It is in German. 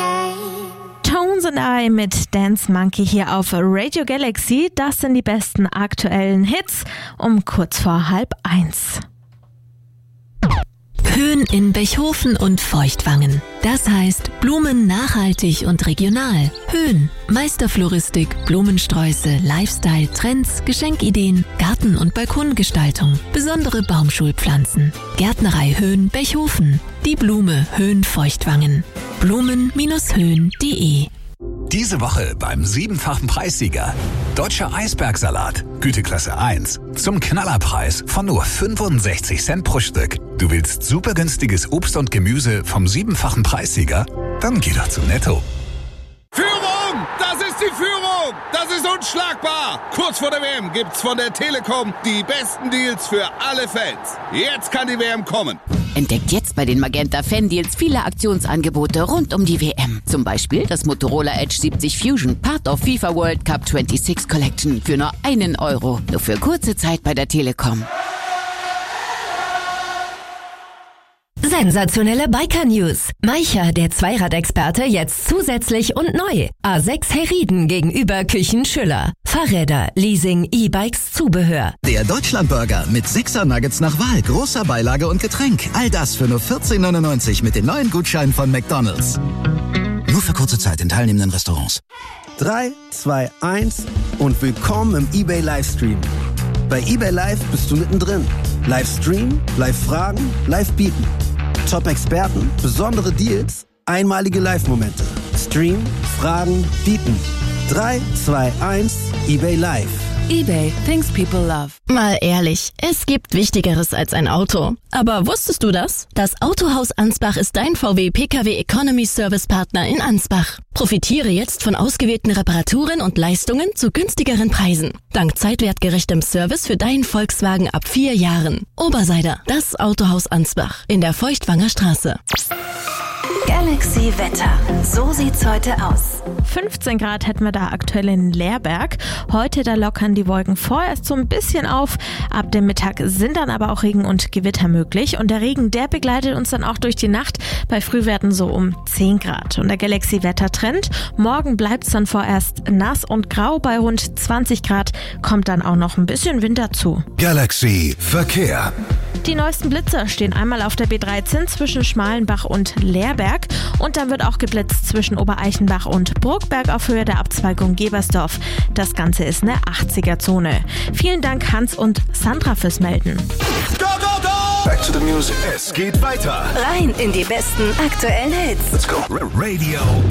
Tones and I mit Dance Monkey hier auf Radio Galaxy. Das sind die besten aktuellen Hits um kurz vor 12:30. Höhen in Bechhofen und Feuchtwangen. Das heißt Blumen nachhaltig und regional. Höhen, Meisterfloristik, Blumensträuße, Lifestyle, Trends, Geschenkideen, Garten- und Balkongestaltung, besondere Baumschulpflanzen. Gärtnerei Höhen Bechhofen. Die Blume Höhen Feuchtwangen. Blumen-höhen.de. Diese Woche beim 7-fachen Preissieger. Deutscher Eisbergsalat, Güteklasse 1. Zum Knallerpreis von nur 65 Cent pro Stück. Du willst super günstiges Obst und Gemüse vom 7-fachen Preissieger? Dann geh doch zu Netto. Führung! Das ist die Führung! Das ist unschlagbar! Kurz vor der WM gibt's von der Telekom die besten Deals für alle Fans. Jetzt kann die WM kommen. Entdeckt jetzt bei den Magenta Fan-Deals viele Aktionsangebote rund um die WM. Zum Beispiel das Motorola Edge 70 Fusion, Part of FIFA World Cup 26 Collection für nur €1. Nur für kurze Zeit bei der Telekom. Sensationelle Biker-News. Maicher, der Zweiradexperte, jetzt zusätzlich und neu. A6 Herrieden gegenüber Küchen Schüller. Fahrräder, Leasing, E-Bikes, Zubehör. Der Deutschlandburger mit 6er Nuggets nach Wahl, großer Beilage und Getränk. All das für nur 14,99 mit den neuen Gutscheinen von McDonald's. Nur für kurze Zeit in teilnehmenden Restaurants. 3, 2, 1 und willkommen im eBay Livestream. Bei eBay Live bist du mittendrin. Livestream, Live-Fragen, Live-Bieten. Top-Experten, besondere Deals, einmalige Live-Momente. Stream, Fragen, Bieten. 3, 2, 1, eBay Live. eBay, things people love. Mal ehrlich, es gibt Wichtigeres als ein Auto. Aber wusstest du das? Das Autohaus Ansbach ist dein VW Pkw Economy Service Partner in Ansbach. Profitiere jetzt von ausgewählten Reparaturen und Leistungen zu günstigeren Preisen. Dank zeitwertgerechtem Service für deinen Volkswagen ab 4 Jahren. Oberseider, das Autohaus Ansbach in der Feuchtwanger Straße. Galaxy Wetter. So sieht's heute aus. 15 Grad hätten wir da aktuell in Leerberg. Heute, da lockern die Wolken vorerst so ein bisschen auf. Ab dem Mittag sind dann aber auch Regen und Gewitter möglich. Und der Regen, der begleitet uns dann auch durch die Nacht. Bei Frühwerten so um 10 Grad. Und der Galaxy-Wettertrend. Morgen bleibt's dann vorerst nass und grau. Bei rund 20 Grad kommt dann auch noch ein bisschen Wind dazu. Galaxy Verkehr. Die neuesten Blitzer stehen einmal auf der B13 zwischen Schmalenbach und Leerberg und dann wird auch geblitzt zwischen Obereichenbach und Burgberg auf Höhe der Abzweigung Gebersdorf. Das Ganze ist eine 80er-Zone. Vielen Dank Hans und Sandra fürs Melden. Go, go, go! Back to the music. Es geht weiter. Rein in die besten aktuellen Hits. Let's go. Radio